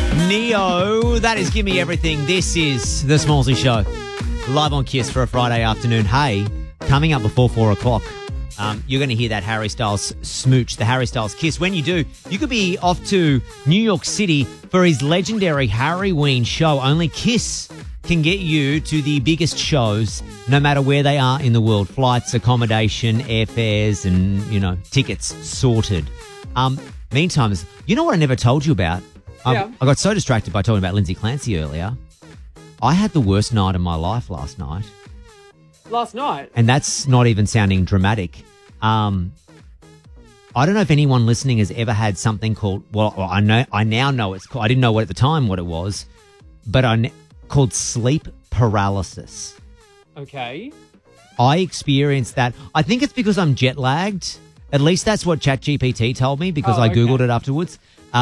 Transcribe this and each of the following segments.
Neo, that is Give Me Everything. This is The Smallsy Show, live on Kiss for a Friday afternoon. Hey, coming up before 4 o'clock, you're going to hear that Harry Styles smooch, the Harry Styles kiss. When you do, you could be off to New York City for his legendary Harryween show. Only Kiss can get you to the biggest shows, no matter where they are in the world. Flights, accommodation, airfares, and, tickets sorted. Meantime, you know what I never told you about? Yeah. I got so distracted by talking about Lindsay Clancy earlier. I had the worst night of my life last night. Last night? And that's not even sounding dramatic. I don't know if anyone listening has ever had something called, I now know it's called, I didn't know what at the time what it was, but called sleep paralysis. Okay. I experienced that. I think it's because I'm jet lagged. At least that's what ChatGPT told me because I Googled it afterwards.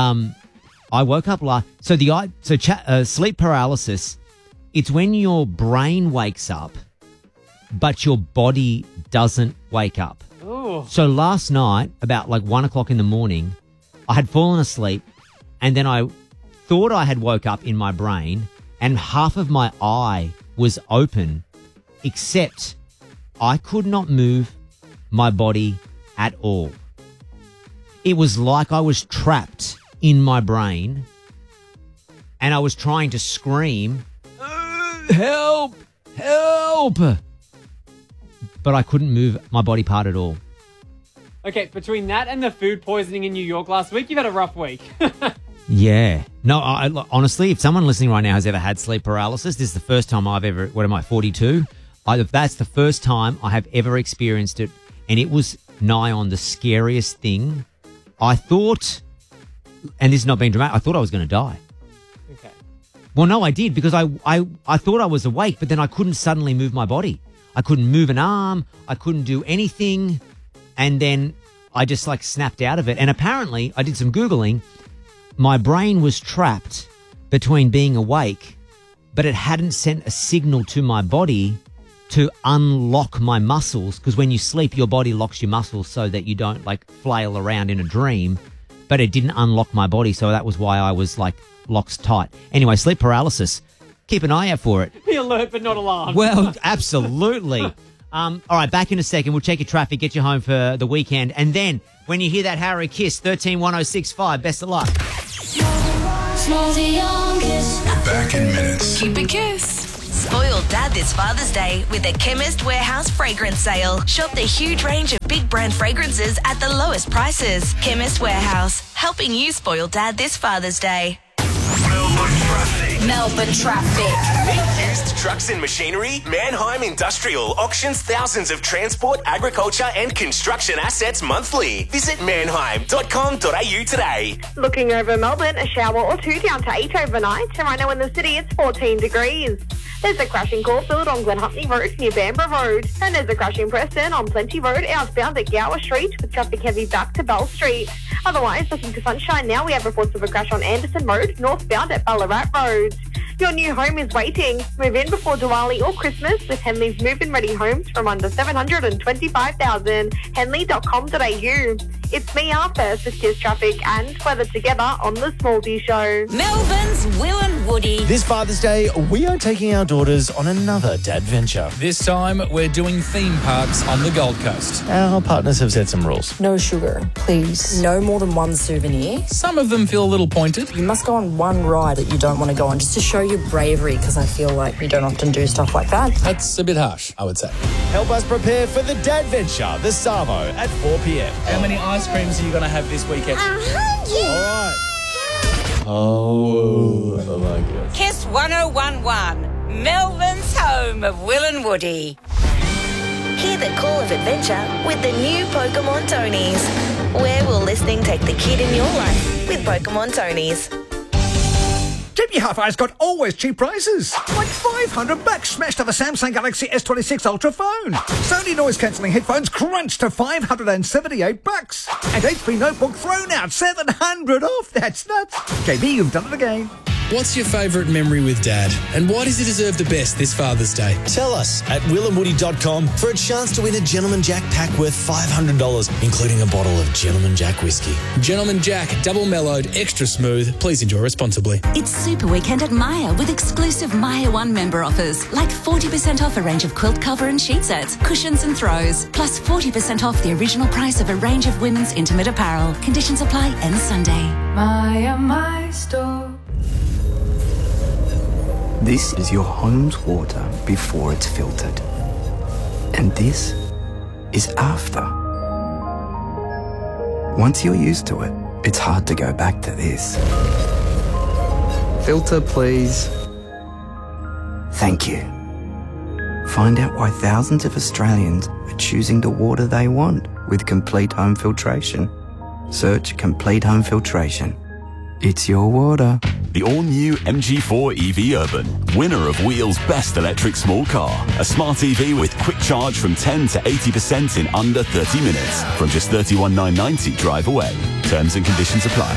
I woke up sleep paralysis, it's when your brain wakes up, but your body doesn't wake up. Oh. So last night, about 1 o'clock in the morning, I had fallen asleep and then I thought I had woke up in my brain and half of my eye was open, except I could not move my body at all. It was like I was trapped in my brain and I was trying to scream, help, help, but I couldn't move my body part at all. Okay, between that and the food poisoning in New York last week, you've had a rough week. Yeah. No, honestly, if someone listening right now has ever had sleep paralysis, this is the first time I've ever, 42? That's the first time I have ever experienced it, and it was nigh on the scariest thing. I thought, and this is not being dramatic, I thought I was going to die. Okay. Well, no, I did, because I thought I was awake, but then I couldn't suddenly move my body. I couldn't move an arm. I couldn't do anything. And then I just snapped out of it. And apparently, I did some Googling. My brain was trapped between being awake, but it hadn't sent a signal to my body to unlock my muscles. Because when you sleep, your body locks your muscles so that you don't flail around in a dream. But it didn't unlock my body. So that was why I was locks tight. Anyway, sleep paralysis. Keep an eye out for it. Be alert but not alarmed. Well, absolutely. All right, back in a second. We'll check your traffic, get you home for the weekend. And then when you hear that Harry Kiss, 131065, best of luck. We're back in minutes. Keep it Kiss. Spoil Dad this Father's Day with a Chemist Warehouse fragrance sale. Shop the huge range of big brand fragrances at the lowest prices. Chemist Warehouse, helping you spoil Dad this Father's Day. Melbourne traffic. Need used trucks and machinery? Manheim Industrial auctions thousands of transport, agriculture and construction assets monthly. Visit manheim.com.au today. Looking over Melbourne, a shower or two down to 8 overnight. And right now in the city, it's 14 degrees. There's a crash in Caulfield on Glen Huntly Road near Bamborough Road. And there's a crash in Preston on Plenty Road outbound at Gower Street with traffic heavy back to Bell Street. Otherwise, looking for sunshine now, we have reports of a crash on Anderson Road northbound at Ballarat Road. Your new home is waiting. Move in before Diwali or Christmas with Henley's move-in ready homes from under $725,000. Henley.com.au. It's me, Arthur, with Kiss Traffic and weather together on The Smallsy Show. Melbourne's Will and Woody. This Father's Day, we are taking our daughters on another dad venture. This time, we're doing theme parks on the Gold Coast. Our partners have set some rules. No sugar, please. No more than one souvenir. Some of them feel a little pointed. You must go on one ride that you don't want to go on just to show your bravery, because I feel like you don't often do stuff like that. That's a bit harsh, I would say. Help us prepare for the dad venture, the Savo, at 4 p.m. How many ice creams are you going to have this weekend? 100! All right. Oh my God. Kiss 1011, Melbourne's home of Will and Woody. Hear the call of adventure with the new Pokemon Tonys. Where will listening take the kid in your life with Pokemon Tonys? JB Hi-Fi's got always cheap prices. Like $500 smashed off a Samsung Galaxy S26 Ultra phone. Sony noise-cancelling headphones crunched to $578. And HP Notebook thrown out $700 off. That's nuts. JB, you've done it again. What's your favourite memory with Dad? And why does he deserve the best this Father's Day? Tell us at willandwoody.com for a chance to win a Gentleman Jack pack worth $500, including a bottle of Gentleman Jack whiskey. Gentleman Jack, double mellowed, extra smooth. Please enjoy responsibly. It's Super Weekend at Myer with exclusive Myer One member offers, like 40% off a range of quilt cover and sheet sets, cushions and throws, plus 40% off the original price of a range of women's intimate apparel. Conditions apply end Sunday. Myer, my store. This is your home's water before it's filtered. And this is after. Once you're used to it, it's hard to go back to this. Filter, please. Thank you. Find out why thousands of Australians are choosing the water they want with Complete Home Filtration. Search Complete Home Filtration. It's your water. The all-new MG4 EV Urban, winner of Wheel's Best Electric Small Car. A smart EV with quick charge from 10 to 80% in under 30 minutes. From just $31,990 drive away. Terms and conditions apply.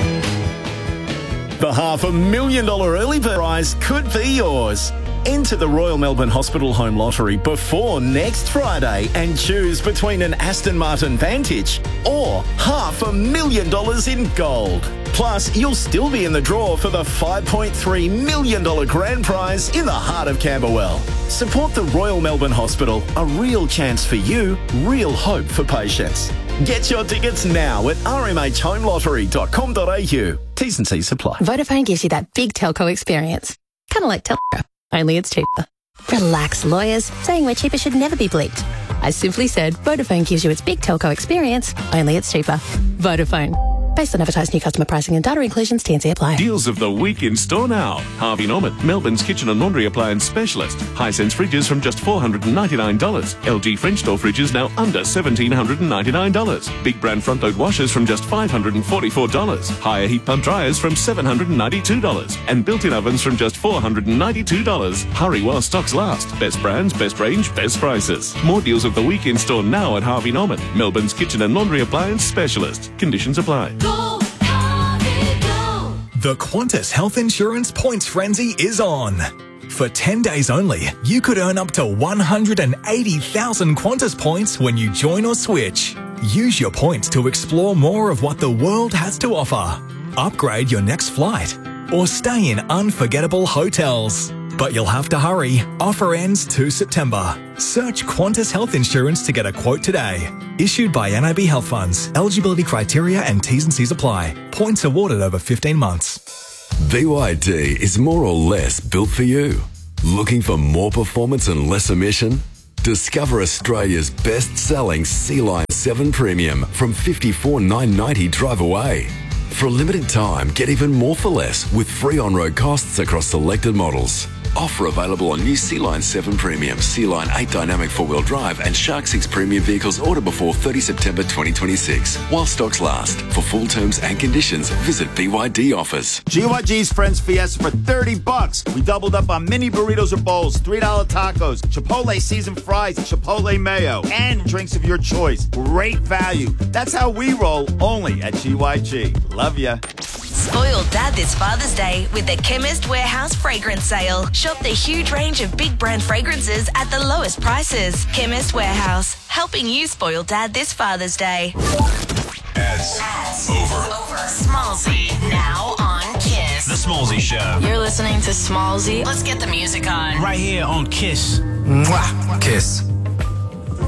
The $500,000 early bird prize could be yours. Enter the Royal Melbourne Hospital Home Lottery before next Friday and choose between an Aston Martin Vantage or $500,000 in gold. Plus, you'll still be in the draw for the $5.3 million grand prize in the heart of Camberwell. Support the Royal Melbourne Hospital. A real chance for you, real hope for patients. Get your tickets now at rmhhomelottery.com.au. T's and C's apply. Vodafone gives you that big telco experience. Kind of like Telstra, only it's cheaper. Relax, lawyers. Saying we're cheaper should never be bleeped. I simply said Vodafone gives you its big telco experience, only it's cheaper. Vodafone. Based on advertised new customer pricing and data inclusions, T&C apply. Deals of the week in store now. Harvey Norman, Melbourne's kitchen and laundry appliance specialist. Hisense fridges from just $499. LG French door fridges now under $1,799. Big brand front load washers from just $544. Higher heat pump dryers from $792. And built-in ovens from just $492. Hurry while stocks last. Best brands, best range, best prices. More deals of the week in store now at Harvey Norman, Melbourne's kitchen and laundry appliance specialist. Conditions apply. The Qantas Health Insurance Points Frenzy is on. For 10 days only, you could earn up to 180,000 Qantas points when you join or switch. Use your points to explore more of what the world has to offer. Upgrade your next flight or stay in unforgettable hotels. But you'll have to hurry. Offer ends 2 September. Search Qantas Health Insurance to get a quote today. Issued by NIB Health Funds. Eligibility criteria and T's and C's apply. Points awarded over 15 months. BYD is more or less built for you. Looking for more performance and less emission? Discover Australia's best-selling Sea-Line 7 Premium from $54,990 drive away. For a limited time, get even more for less with free on-road costs across selected models. Offer available on new Sea-Line 7 Premium, Sea-Line 8 Dynamic 4-wheel drive and Shark 6 Premium vehicles order before 30 September 2026. While stocks last. For full terms and conditions, visit BYD offers. GYG's Friends Fiesta for $30. We doubled up on mini burritos or bowls, $3 tacos, Chipotle seasoned fries, Chipotle mayo, and drinks of your choice. Great value. That's how we roll, only at GYG. Love ya. Spoil Dad this Father's Day with the Chemist Warehouse Fragrance Sale. Shop the huge range of big brand fragrances at the lowest prices. Chemist Warehouse, helping you spoil Dad this Father's Day. Ads. Over. Smallzy, now on Kiss. The Smallzy Show. You're listening to Smallzy. Let's get the music on. Right here on Kiss. Mwah. Kiss.